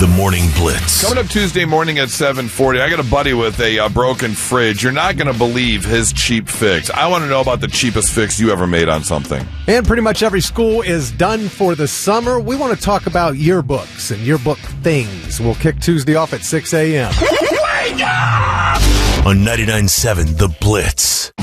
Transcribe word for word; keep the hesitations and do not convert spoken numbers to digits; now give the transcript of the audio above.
The Morning Blitz. Coming up Tuesday morning at seven forty, I got a buddy with a uh, broken fridge. You're not going to believe his cheap fix. I want to know about the cheapest fix you ever made on something. And pretty much every school is done for the summer. We want to talk about yearbooks and yearbook things. We'll kick Tuesday off at six a.m. On ninety-nine point seven The Blitz.